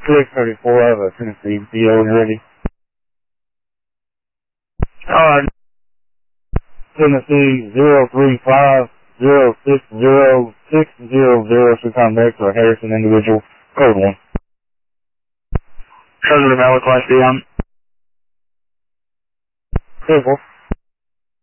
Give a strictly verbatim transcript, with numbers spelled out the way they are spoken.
six thirty-four, I have a Tennessee B O ready. Uh, Tennessee zero three five zero six zero six zero zero, Sucon Beck for Harrison individual, code one. Code of the Class B, um. Careful.